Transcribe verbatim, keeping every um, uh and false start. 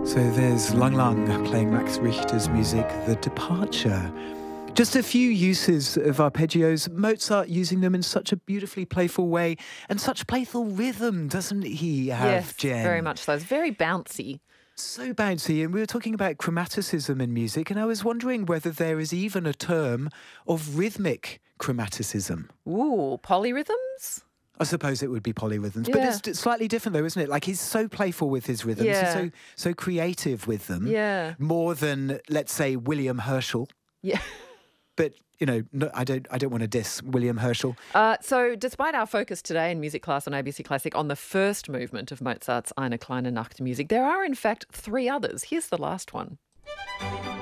So there's Lang Lang playing Max Richter's music, The Departure. Just a few uses of arpeggios, Mozart using them in such a beautifully playful way and such playful rhythm, doesn't he have, Yes, Jen? very much so. It's very bouncy. So bouncy, and we were talking about chromaticism in music, and I was wondering whether there is even a term of rhythmic chromaticism. Ooh, polyrhythms? I suppose it would be polyrhythms, Yeah. but it's it's slightly different though, isn't it? Like he's so playful with his rhythms, Yeah. he's so so creative with them, Yeah. more than, let's say, William Herschel. Yeah. But you know, no, I don't I don't want to diss William Herschel. Uh, so despite our focus today in Music Class on A B C Classic on the first movement of Mozart's Eine kleine Nachtmusik, there are in fact three others. Here's the last one.